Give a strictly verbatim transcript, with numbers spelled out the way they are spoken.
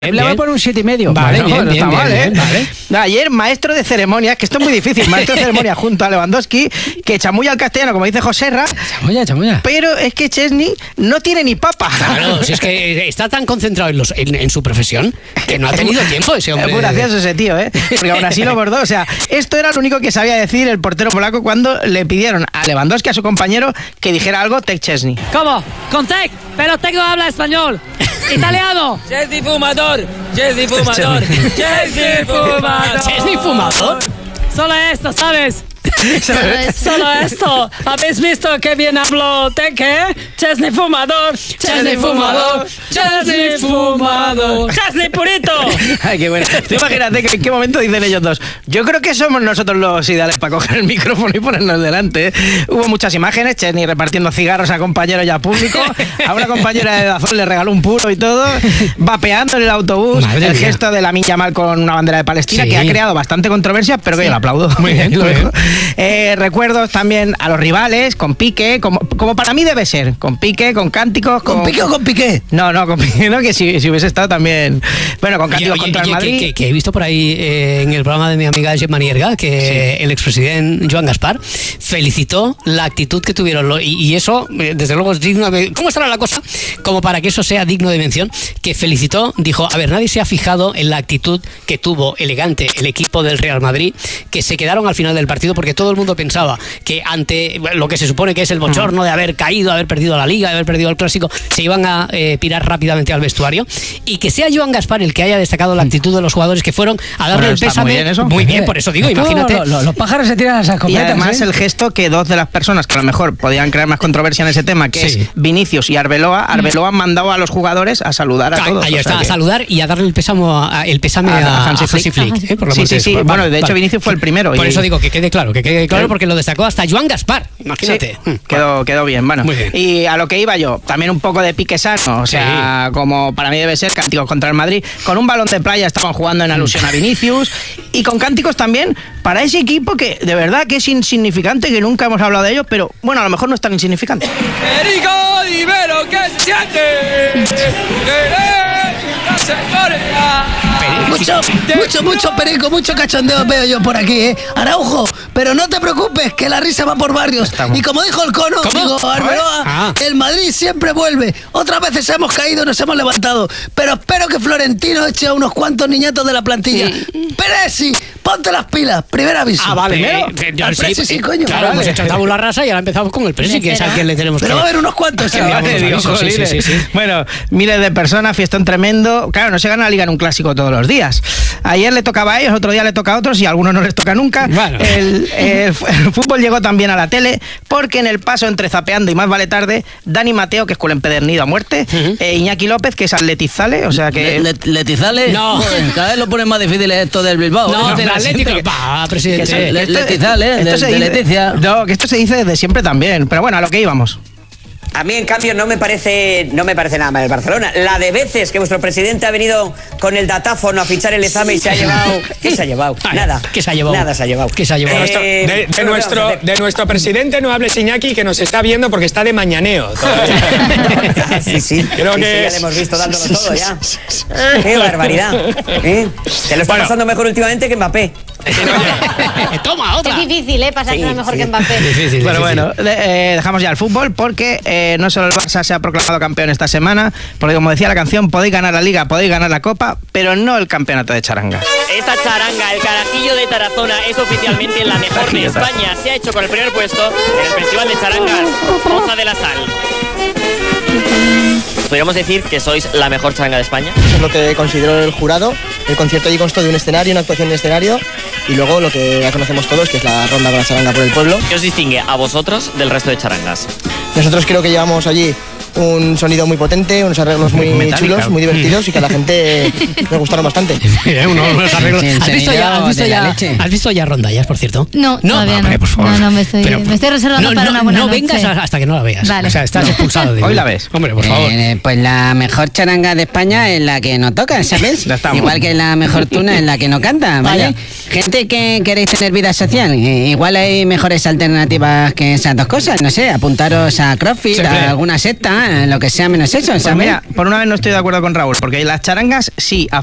Le voy a poner un siete y medio. Vale, bueno, bien, no bien, está bien, mal, bien, ¿eh? vale. Ayer, maestro de ceremonias, que esto es muy difícil, maestro de ceremonias junto a Lewandowski, que chamulla al castellano, como dice Joserra. Chamulla, chamulla. Pero es que Chesney no tiene ni papa. Claro, si es que está tan concentrado en, los, en, en su profesión que no ha tenido tiempo ese hombre. Es muy gracioso ese tío, ¿eh? Porque aún así lo bordó. O sea, esto era lo único que sabía decir el portero polaco cuando le pidieron a Lewandowski, a su compañero, que dijera algo Tech Chesney. ¿Cómo? Con Tech, pero Tech no habla español. Italiano. Chesney fumador. Chesney fumador. Chesney fumador. Chesney fumador. Solo esto, ¿sabes? Solo esto. ¿Habéis visto qué bien habló Tech, eh? Chesney fumador. Chesney fumador. Chesney fumador. Chesney purito. Ay, qué bueno. Tú imagínate que en qué momento dicen ellos dos. Yo creo que somos nosotros los ideales para coger el micrófono y ponernos delante, ¿eh? Hubo muchas imágenes, Chesney repartiendo cigarros a compañeros y a público. A una compañera de Dazón le regaló un puro y todo. Vapeando en el autobús. Madre el mía. gesto de Lamine Yamal con una bandera de Palestina, Sí. que ha creado bastante controversia, pero que Sí. yo lo aplaudo. Muy bien, Lo muy dejo. bien. Eh, recuerdos también a los rivales, con Piqué, como, como para mí debe ser. Con Piqué, con cánticos. ¿Con Piqué o con Piqué? No, no, con Piqué, no, que si, si hubiese estado también. Bueno, con cánticos Oye, contra oye, el que, Madrid. que, que he visto por ahí eh, en el programa de mi amiga Gemma Nierga que el expresidente Joan Gaspar felicitó la actitud que tuvieron lo- y, y eso eh, desde luego es digno de... ¿Cómo estará la cosa? Como para que eso sea digno de mención, que felicitó, dijo, a ver, nadie se ha fijado en la actitud que tuvo elegante el equipo del Real Madrid, que se quedaron al final del partido porque todo el mundo pensaba que ante lo que se supone que es el bochorno de haber caído, haber perdido la Liga, de haber perdido el Clásico, se iban a eh, pirar rápidamente al vestuario, y que sea Joan Gaspar el que haya destacado la actitud de los jugadores que fueron a darle Bueno, el está pésame. muy bien eso. Muy bien, por eso digo, imagínate. Lo- lo- los pájaros se tiran a las Y escopetas. además ¿eh? el gesto que dos de las personas que a lo mejor podían crear más controversia en ese tema, que Sí. es Vinicius y Arbeloa, Arbeloa han mandado a los jugadores a saludar a Ca- todos. Ahí o está, sea a que- saludar y a darle el pésame a, el pésame A- a, a Hansi a Hansi Flick. Flick, ¿eh? Por lo Sí, menos sí, eso. sí. Vale, Bueno, de hecho vale. Vinicius fue el primero. Por y- eso digo que quede claro, que quede claro Claro. porque lo destacó hasta Joan Gaspar, imagínate. Sí, quedó, quedó bien, bueno. Muy bien. Y a lo que iba yo, también un poco de pique sano, o sea, como para mí debe ser, cánticos contra el Madrid. Con un balón de playa estaban jugando en alusión a Vinicius. Y con cánticos también para ese equipo que de verdad que es insignificante, que nunca hemos hablado de ellos, pero bueno, a lo mejor no es tan insignificante. Federico, dime lo que siente. Querer la gloria. Mucho, mucho, mucho perico, mucho cachondeo veo yo por aquí, ¿eh? Araujo, pero no te preocupes, que la risa va por barrios. Estamos. Y como dijo el cono, ¿Cómo? digo, Arbeloa, Ah. el Madrid siempre vuelve. Otras veces hemos caído, nos hemos levantado. Pero espero que Florentino eche a unos cuantos niñatos de la plantilla. Peresi, ponte las pilas, primer aviso. Ah, vale. Primero, eh, eh, ya, al Presi sí, coño. Claro, Vale. hemos hecho tabula rasa y ahora empezamos con el Presi, que es al que le tenemos Pero que... va a haber unos cuantos. que ¿eh? enviamos Vale, los digo, avisos, sí, jolines. sí, sí, sí. Bueno, miles de personas, fiestón tremendo. Claro, no se gana la liga en un clásico todos los días. Ayer le tocaba a ellos, otro día le toca a otros y a algunos no les toca nunca. Bueno. El, el- el fútbol llegó también a la tele porque en el paso entre Zapeando y Más Vale Tarde, Dani Mateo, que es culo empedernido a muerte, e Iñaki López, que es atletizale, o sea que... Le- le- Letizales, No. joder, cada vez lo ponen más difícil esto del Bilbao. No, ¿eh? del la Atlético. gente que- Va, que presidente. se- Le- esto- Letizales, esto de- se de dice- Leticia. No, que esto se dice desde siempre también. Pero bueno, a lo que íbamos. A mí, en cambio, no me parece no me parece nada mal el Barcelona. La de veces que vuestro presidente ha venido con el datáfono a fichar el examen y se ha llevado... ¿Qué se ha llevado? Ay, Nada. ¿qué se ha llevado? Nada se ha llevado. ¿Qué se ha llevado? Eh, De, de bueno, ¿qué nuestro, vamos a hacer? de nuestro presidente no hables, Iñaki, que nos está viendo porque está de mañaneo todavía. Sí, sí. Creo Sí, que sí, ya es- le hemos visto dándolo todo ya. Qué barbaridad. ¿Eh? Te lo está Bueno. pasando mejor últimamente que Mbappé. Toma, otra. Es difícil, ¿eh? Pasárselo Sí, mejor sí. que Mbappé. Difícil, Bueno, difícil. bueno, de- eh, dejamos ya el fútbol porque eh, no solo el Barça se ha proclamado campeón esta semana, porque como decía la canción, podéis ganar la Liga, podéis ganar la Copa, pero no el campeonato de charanga. Esta charanga, el carajillo de Tarazona, es oficialmente la mejor de España. Se ha hecho con el primer puesto en el Festival de Charangas Poza de la Sal. Podríamos decir que sois la mejor charanga de España. Eso es lo que consideró el jurado. El concierto allí constó de un escenario, una actuación en escenario y luego lo que ya conocemos todos, que es la ronda con la charanga por el pueblo. ¿Qué os distingue a vosotros del resto de charangas? Nosotros creo que llevamos allí un sonido muy potente, unos arreglos muy Metálica. chulos, muy divertidos y que a la gente nos gustaron bastante. Eh, uno- unos arreglos. Sí, el ¿Has visto ya, has sonido visto de la ya, leche. has visto ya rondallas, por cierto? No, todavía hombre, no. por favor. No, no, me estoy- me estoy reservando no, para no, una buena No noche. vengas hasta que no la veas. Vale. O sea, estás No. expulsado de Hoy la ves. Hombre, por favor. Eh, pues la mejor charanga de España es la que no toca, ¿sabes? Ya estamos. Igual que la mejor tuna es la que no canta, ¿vale? Vaya. Gente que queréis tener vida social, eh, igual hay mejores alternativas que esas dos cosas, no sé, apuntaros a CrossFit, Siempre. a alguna secta, está, lo que sea menos eso, Pues ¿sabes? mira, por una vez no estoy de acuerdo con Raúl, porque las charangas sí